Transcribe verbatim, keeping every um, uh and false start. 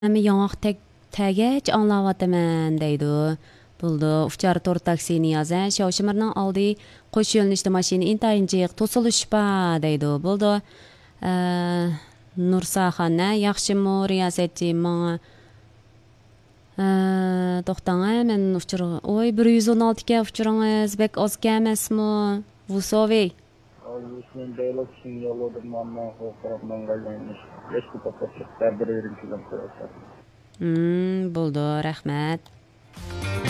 Әмі яңақ тәгәч аңлаватымен дейді. Buldu. Ufçar tor taksini yazan. Şavşımarның aldı qoş yönlüşte maşini intayıncıq tosuluşpa deydi. Buldu. Nursaxanə yaxşımı riyasetçi mağa toxtana mən ufçar oy bir yüz on altı ke ufçarınız bek az kəməsmi? Vusovi. Onun deyilək üçün yoludum amma qoqaraqdan qalmaymış. Eski topaçıq bərbir verim ki, Hmm, buldu. Rəhmət.